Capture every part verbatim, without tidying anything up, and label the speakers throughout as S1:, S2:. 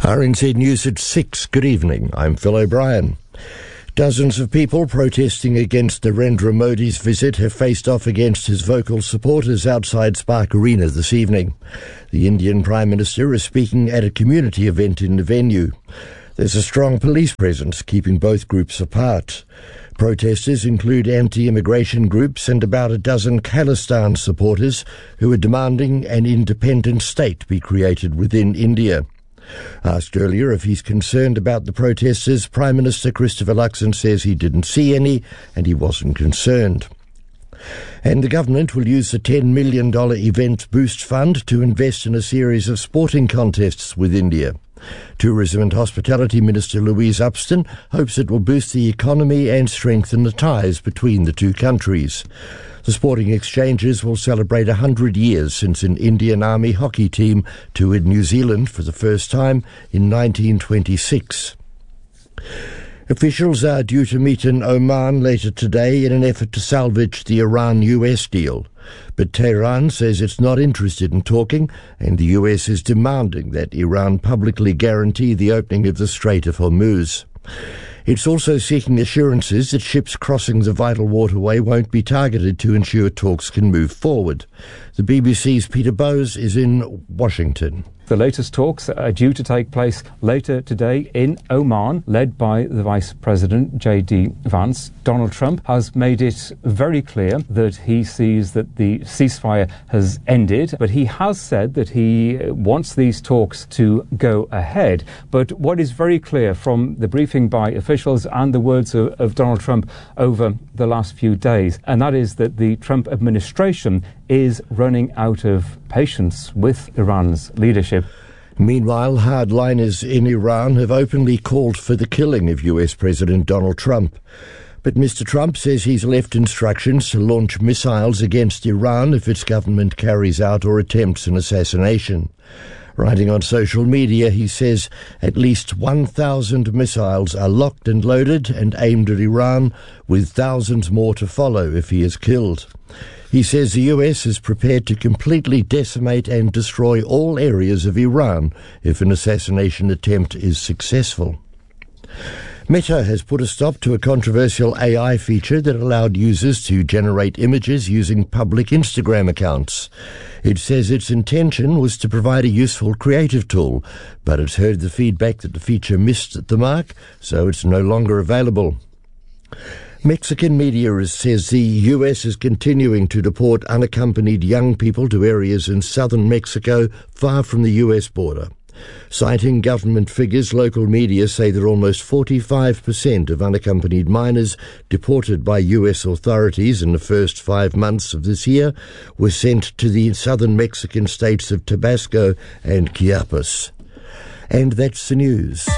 S1: R N Z News at six. Good evening. I'm Phil O'Brien. Dozens of people protesting against Narendra Modi's visit have faced off against his vocal supporters outside Spark Arena this evening. The Indian Prime Minister is speaking at a community event in the venue. There's a strong police presence keeping both groups apart. Protesters include anti-immigration groups and about a dozen Khalistan supporters who are demanding an independent state be created within India. Asked earlier if he's concerned about the protesters, Prime Minister Christopher Luxon says he didn't see any and he wasn't concerned. And the government will use the ten million dollars Event Boost Fund to invest in a series of sporting contests with India. Tourism and Hospitality Minister Louise Upston hopes it will boost the economy and strengthen the ties between the two countries. The sporting exchanges will celebrate one hundred years since an Indian Army hockey team toured New Zealand for the first time in nineteen twenty-six. Officials are due to meet in Oman later today in an effort to salvage the Iran-U S deal. But Tehran says it's not interested in talking, and the U S is demanding that Iran publicly guarantee the opening of the Strait of Hormuz. It's also seeking assurances that ships crossing the vital waterway won't be targeted to ensure talks can move forward. The B B C's Peter Bowes is in Washington.
S2: The latest talks are due to take place later today in Oman, led by the Vice President, J D Vance. Donald Trump has made it very clear that he sees that the ceasefire has ended, but he has said that he wants these talks to go ahead. But what is very clear from the briefing by officials and the words of, of Donald Trump over the last few days, and that is that the Trump administration is running out of patience with Iran's leadership.
S1: Meanwhile, hardliners in Iran have openly called for the killing of U S President Donald Trump. But Mister Trump says he's left instructions to launch missiles against Iran if its government carries out or attempts an assassination. Writing on social media, he says at least one thousand missiles are locked and loaded and aimed at Iran, with thousands more to follow if he is killed. He says the U S is prepared to completely decimate and destroy all areas of Iran if an assassination attempt is successful. Meta has put a stop to a controversial A I feature that allowed users to generate images using public Instagram accounts. It says its intention was to provide a useful creative tool, but it's heard the feedback that the feature missed the mark, so it's no longer available. Mexican media says the U S is continuing to deport unaccompanied young people to areas in southern Mexico far from the U S border. Citing government figures, local media say that almost forty-five percent of unaccompanied minors deported by U S authorities in the first five months of this year were sent to the southern Mexican states of Tabasco and Chiapas. And that's the news.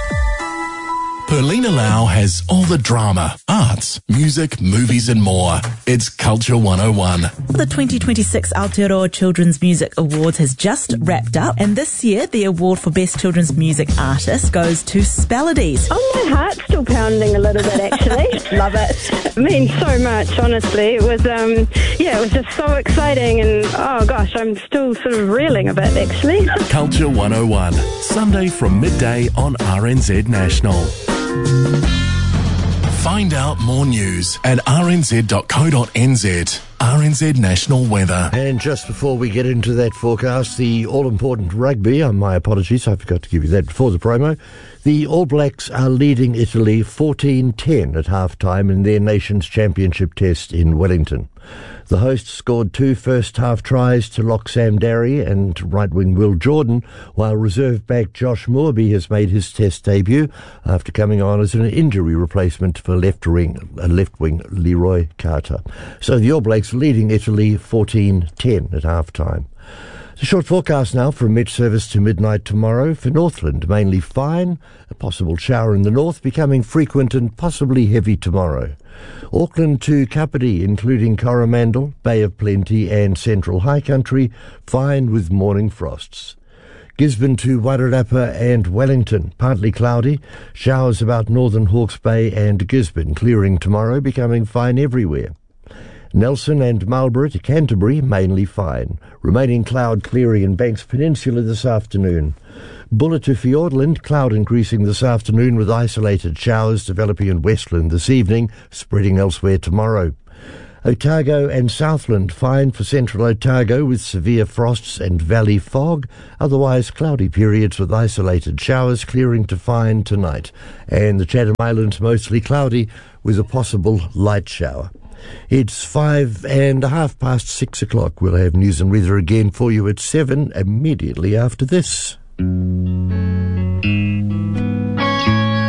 S3: Perlina Lau has all the drama, arts, music, movies and more. It's Culture one oh one.
S4: The twenty twenty-six Aotearoa Children's Music Awards has just wrapped up, and this year the award for Best Children's Music Artist goes to Spelodies.
S5: Oh, my heart's still pounding a little bit, actually. Love it. It means so much, honestly. It was, um, yeah, it was just so exciting, and oh gosh, I'm still sort of reeling a bit, actually.
S3: Culture one oh one, Sunday from midday on R N Z National. Find out more news at r n z dot co dot n z. R N Z National Weather.
S1: And just before we get into that forecast, the all-important rugby, uh, my apologies, I forgot to give you that before the promo. The All Blacks are leading Italy fourteen ten at half-time in their Nations Championship test in Wellington. The hosts scored two first-half tries to lock Sam Darry and right-wing Will Jordan, while reserve back Josh Moorby has made his test debut after coming on as an injury replacement for left-wing uh, left-wing Leroy Carter. So the All Blacks leading Italy fourteen ten at half-time. The short forecast now from mid-service to midnight tomorrow. For Northland, mainly fine. A possible shower in the north becoming frequent and possibly heavy tomorrow. Auckland to Kapiti, including Coromandel, Bay of Plenty and Central High Country, fine with morning frosts. Gisborne to Wairarapa and Wellington, partly cloudy. Showers about northern Hawke's Bay and Gisborne, clearing tomorrow, becoming fine everywhere. Nelson and Marlborough to Canterbury, mainly fine. Remaining cloud clearing in Banks Peninsula this afternoon. Buller to Fiordland, cloud increasing this afternoon with isolated showers developing in Westland this evening, spreading elsewhere tomorrow. Otago and Southland, fine for central Otago with severe frosts and valley fog, otherwise cloudy periods with isolated showers clearing to fine tonight. And the Chatham Islands mostly cloudy with a possible light shower. It's five and a half past six o'clock. We'll have news and weather again for you at seven immediately after this.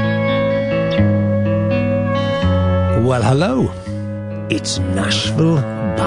S6: Well, hello. It's Nashville